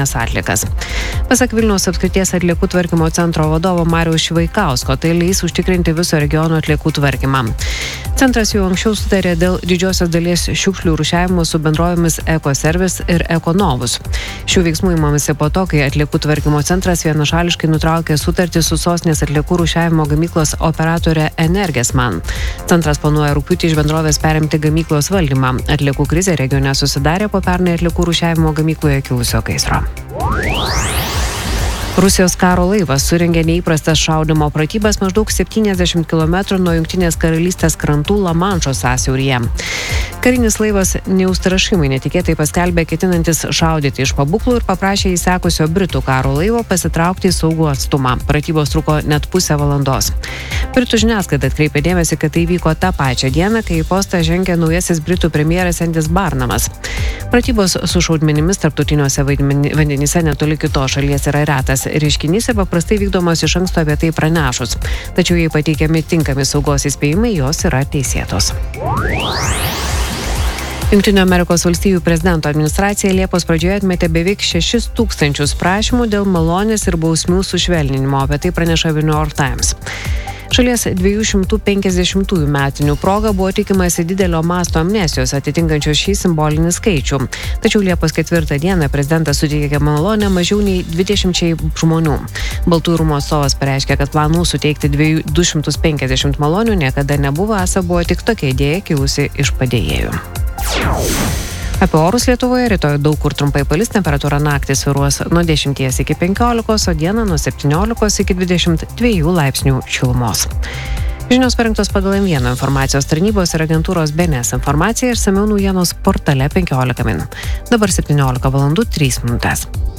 buitinės atliekas. Pasak Vilniaus apskrities atliekų tvarkymo centro vadovo Mariaus Švaikausko, tai leis užtikrinti viso regiono atliekų tvarkymą. Centras jau anksčiau sutarė dėl didžiosios dalies šiukšlių rūšiavimo su bendrovėmis Ekoservis ir Ekonovus. Šių veiksmų imamasi po to, kai atliekų tvarkymo centras vienašališkai nutraukė sutartį su sostinės atliekų rūšiavimo gamyklos operatorė Energesman. Centras planuoja rugpjūtį iš bendrovės perimti gamyklos valdymą. Atliekų krizė regione susidarė po pernai atliekų rūšiavimo gamykloje kilusio gaisro. Rusijos karo laivas surengė neįprastas šaudymo pratybas maždaug 70 km nuo Jungtinės karalystės krantų Lamanšo sąsiauryje. Karinis laivas neužstrašimai netikėtai paskelbė ketinantis šaudyti iš pabūklų ir paprašė įsekusio Britų karo laivo pasitraukti į saugų atstumą. Pratybos truko net pusę valandos. Britų žiniasklaida atkreipė dėmesį, kad tai vyko tą pačią dieną, kai į postą žengė naujasis Britų premjeras Endis Barnamas. Pratybos su šaudmenimis tarptautiniuose vandenyse netoli kitos šalies yra retas reiškinys ir paprastai vykdomos iš anksto apie tai pranešus. Tačiau jei pateikiami tinkami saugos įspėjimai, jos yra teisėtos. Jungtinių Amerikos valstijų prezidento administracija Liepos pradžioje atmetė beveik 6 000 prašymų dėl malonės ir bausmių sušvelninimo, apie tai praneša The New York Times. Šalies 250 metinių proga buvo tikimasi didelio masto amnestijos atitinkančios šį simbolinį skaičių. Tačiau Liepos 4 dieną prezidentas suteikė malonę mažiau nei 20 žmonių. Baltųjų rūmų atstovas pareiškė, kad planų suteikti 250 malonių niekada nebuvo, esą buvo tik tokia idėja kilusi iš padėjėjų. Apie orus Lietuvoje rytoj daug kur trumpai palis, temperatūra naktį svyruos nuo 10 iki 15, o dieną nuo 17 iki 22 laipsnių šilumos. Žinios parengtos pagal M1 informacijos tarnybos ir agentūros BNS informaciją ir išsamiau naujienos portale 15 min. Dabar 17 valandų 3 minutės.